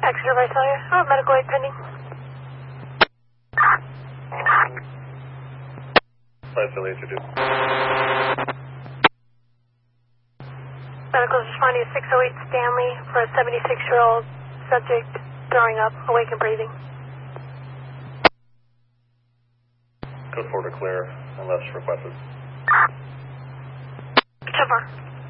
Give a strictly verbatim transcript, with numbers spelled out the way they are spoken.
Exeter Visalia. Oh, medical aid pending. Visalia to do. Medical is responding to six oh eight Stanley for a seventy-six-year-old subject throwing up, awake and breathing. Code four to clear, unless requested. So far.